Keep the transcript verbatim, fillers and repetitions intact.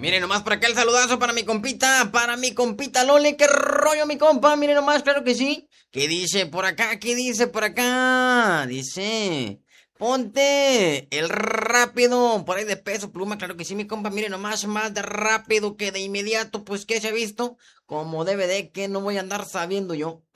Miren nomás por acá el saludazo para mi compita, para mi compita Lole, qué rollo mi compa, miren nomás, claro que sí. ¿Qué dice por acá? ¿Qué dice por acá? Dice, ponte el rápido, por ahí de Peso Pluma, claro que sí mi compa, miren nomás, más de rápido que de inmediato, pues que se ha visto, como debe de que no voy a andar sabiendo yo.